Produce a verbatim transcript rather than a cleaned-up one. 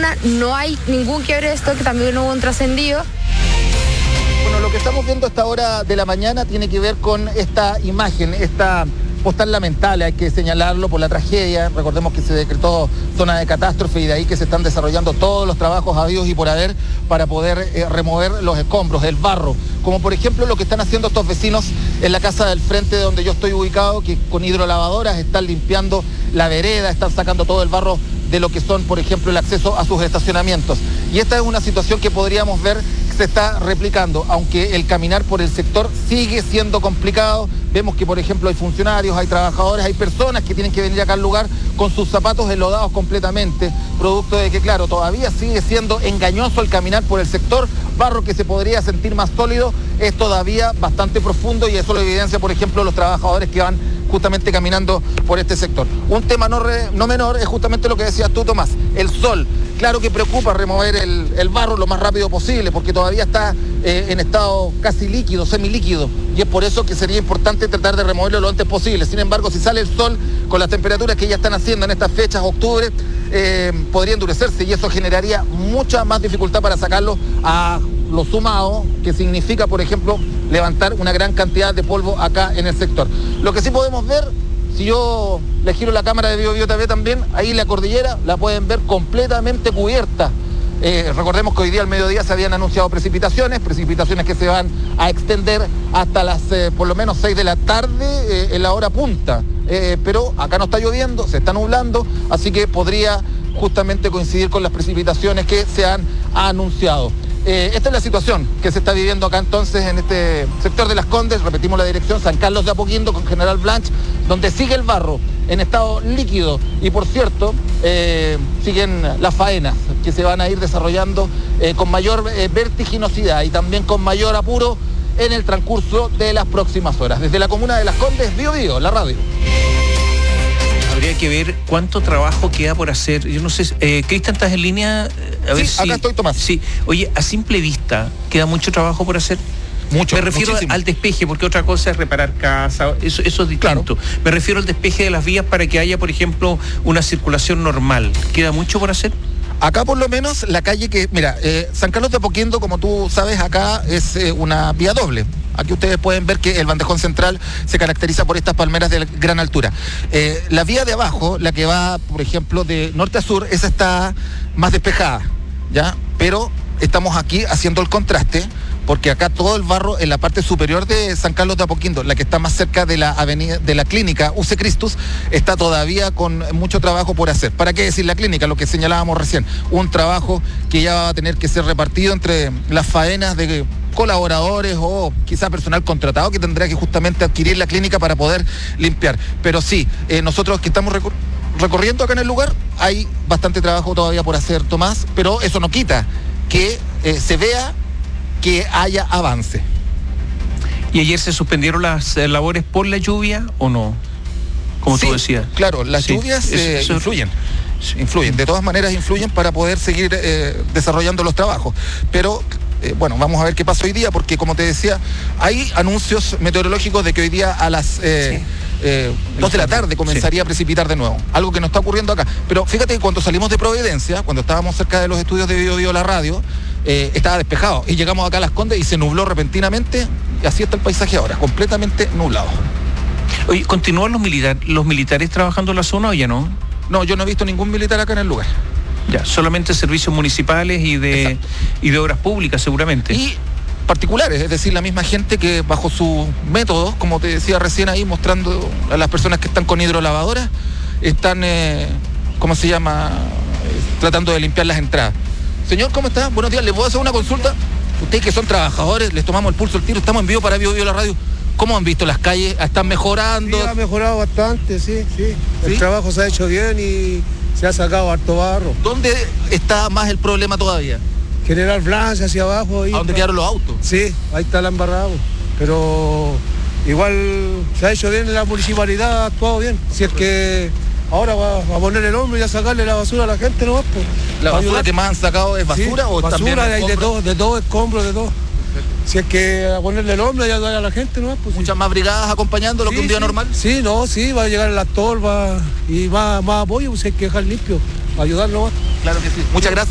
una, no hay ningún quiebre de stock, también hubo un trascendido. Bueno, lo que estamos viendo a esta hora de la mañana tiene que ver con esta imagen, esta postal lamentable, hay que señalarlo por la tragedia. Recordemos que se decretó zona de catástrofe y de ahí que se están desarrollando todos los trabajos habidos y por haber para poder eh, remover los escombros, el barro, como por ejemplo lo que están haciendo estos vecinos en la casa del frente de donde yo estoy ubicado, que con hidrolavadoras están limpiando la vereda, están sacando todo el barro de lo que son, por ejemplo, el acceso a sus estacionamientos. Y esta es una situación que podríamos ver que se está replicando, aunque el caminar por el sector sigue siendo complicado. Vemos que, por ejemplo, hay funcionarios, hay trabajadores, hay personas que tienen que venir acá al lugar con sus zapatos enlodados completamente, producto de que, claro, todavía sigue siendo engañoso el caminar por el sector. Barro que se podría sentir más sólido es todavía bastante profundo y eso lo evidencia, por ejemplo, los trabajadores que van justamente caminando por este sector. Un tema no, re, no menor es justamente lo que decías tú, Tomás, el sol. Claro que preocupa remover el, el barro lo más rápido posible porque todavía está eh, en estado casi líquido, semilíquido, y es por eso que sería importante tratar de removerlo lo antes posible. Sin embargo, si sale el sol con las temperaturas que ya están haciendo en estas fechas, octubre, eh, podría endurecerse y eso generaría mucha más dificultad para sacarlo a lo sumado, que significa, por ejemplo, levantar una gran cantidad de polvo acá en el sector. Lo que sí podemos ver, si yo le giro la cámara de Bio Bio T V también, ahí la cordillera la pueden ver completamente cubierta. Eh, recordemos que hoy día al mediodía se habían anunciado precipitaciones, precipitaciones que se van a extender hasta las eh, por lo menos seis de la tarde eh, en la hora punta. Eh, pero acá no está lloviendo, se está nublando, así que podría justamente coincidir con las precipitaciones que se han anunciado. Eh, esta es la situación que se está viviendo acá entonces en este sector de Las Condes. Repetimos la dirección, San Carlos de Apoquindo con General Blanch, donde sigue el barro en estado líquido y por cierto eh, siguen las faenas que se van a ir desarrollando eh, con mayor eh, vertiginosidad y también con mayor apuro en el transcurso de las próximas horas. Desde la comuna de Las Condes, Bio Bio, la radio. Habría que ver cuánto trabajo queda por hacer. Yo no sé, eh, Cristian, ¿estás en línea? A ver sí, si... acá estoy, Tomás. Sí, oye, a simple vista, ¿queda mucho trabajo por hacer? Mucho, Me refiero muchísimo. al despeje, porque otra cosa es reparar casa, eso, eso es distinto. Claro. Me refiero al despeje de las vías para que haya, por ejemplo, una circulación normal. ¿Queda mucho por hacer? Acá por lo menos la calle que, mira, eh, San Carlos de Apoquindo, como tú sabes, acá es eh, una vía doble. Aquí ustedes pueden ver que el bandejón central se caracteriza por estas palmeras de gran altura. Eh, la vía de abajo, la que va, por ejemplo, de norte a sur, esa está más despejada, ¿ya? Pero estamos aquí haciendo el contraste, porque acá todo el barro en la parte superior de San Carlos de Apoquindo, la que está más cerca de la avenida de la clínica U C Christus, está todavía con mucho trabajo por hacer. ¿Para qué decir la clínica? Lo que señalábamos recién, un trabajo que ya va a tener que ser repartido entre las faenas de colaboradores o quizá personal contratado que tendrá que justamente adquirir la clínica para poder limpiar. Pero sí, eh, nosotros que estamos recor- recorriendo acá en el lugar, hay bastante trabajo todavía por hacer, Tomás, pero eso no quita que eh, se vea que haya avance. ¿Y ayer se suspendieron las eh, labores por la lluvia o no? Como sí, tú decías. Claro, las sí, lluvias eso, eh, eso... influyen. Influyen, de todas maneras influyen para poder seguir eh, desarrollando los trabajos. Pero eh, bueno, vamos a ver qué pasa hoy día, porque como te decía, hay anuncios meteorológicos de que hoy día a las eh, sí. eh, dos de la tarde comenzaría sí. a precipitar de nuevo, algo que no está ocurriendo acá. Pero fíjate que cuando salimos de Providencia, cuando estábamos cerca de los estudios de Bio Bio la radio, eh, estaba despejado y llegamos acá a Las Condes y se nubló repentinamente y así está el paisaje ahora, completamente nublado. Oye, ¿continúan los, militar, los militares trabajando en la zona o ya no? No, yo no he visto ningún militar acá en el lugar. Ya, solamente servicios municipales y de, y de obras públicas seguramente. Y particulares, es decir, la misma gente que bajo sus métodos, como te decía recién ahí, mostrando a las personas que están con hidrolavadoras, están, eh, ¿cómo se llama?, eh, tratando de limpiar las entradas. Señor, ¿cómo está? Buenos días, ¿le puedo hacer una consulta? Ustedes que son trabajadores, les tomamos el pulso al tiro, estamos en vivo para Bio Bio la radio. ¿Cómo han visto las calles? ¿Están mejorando? Sí, ha mejorado bastante, sí, sí. El ¿Sí? trabajo se ha hecho bien y se ha sacado harto barro. ¿Dónde está más el problema todavía? General Blanche hacia abajo. Ahí ¿A dónde quedaron los autos? Sí, ahí está la embarrada. Pero igual se ha hecho bien en la municipalidad, ha actuado bien. Si es que ahora va a poner el hombro y a sacarle la basura a la gente, ¿no? Pues, ¿La basura ayudar? Que más han sacado es basura? Sí, o basura, hay de todo, de todo, escombros, de todo. Si es que a ponerle el hombro y ayudar a la gente, ¿no? Pues, ¿Muchas sí. más brigadas acompañando lo sí, que un día sí. normal? Sí, no, sí, va a llegar el actor va, y más, más apoyo, pues hay que dejar limpio, ayudar nomás. Claro que sí. Muchas gracias.